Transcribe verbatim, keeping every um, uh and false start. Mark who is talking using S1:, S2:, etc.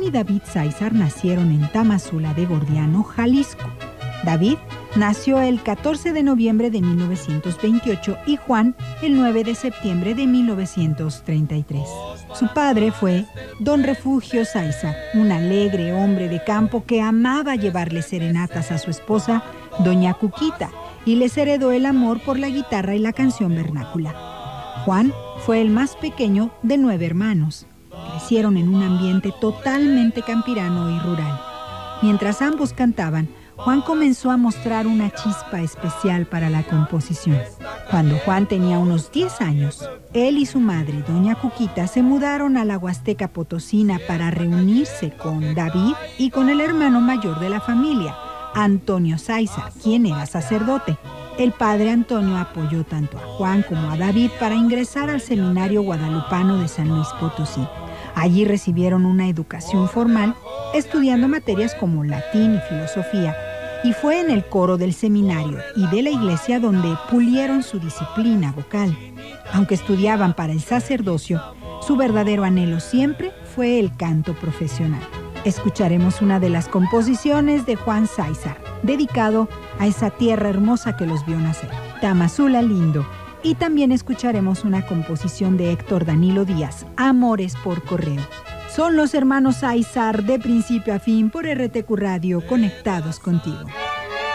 S1: y David Sáizar nacieron en Tamazula de Gordiano, Jalisco. David nació el catorce de noviembre de mil novecientos veintiocho y Juan el nueve de septiembre de mil novecientos treinta y tres. Su padre fue don Refugio Sáizar, un alegre hombre de campo que amaba llevarle serenatas a su esposa, doña Cuquita, y les heredó el amor por la guitarra y la canción vernácula. Juan fue el más pequeño de nueve hermanos. Crecieron en un ambiente totalmente campirano y rural. Mientras ambos cantaban, Juan comenzó a mostrar una chispa especial para la composición. Cuando Juan tenía unos diez años, él y su madre, doña Cuquita, se mudaron a la Huasteca Potosina para reunirse con David y con el hermano mayor de la familia, Antonio Sáizar, quien era sacerdote. El padre Antonio apoyó tanto a Juan como a David para ingresar al Seminario Guadalupano de San Luis Potosí. Allí recibieron una educación formal, estudiando materias como latín y filosofía, y fue en el coro del seminario y de la iglesia donde pulieron su disciplina vocal. Aunque estudiaban para el sacerdocio, su verdadero anhelo siempre fue el canto profesional. Escucharemos una de las composiciones de Juan Sáizar, dedicado a esa tierra hermosa que los vio nacer, Tamazula lindo. Y también escucharemos una composición de Héctor Danilo Díaz, Amores por correo. Son los hermanos Sáizar de principio a fin por R T Q Radio, conectados contigo.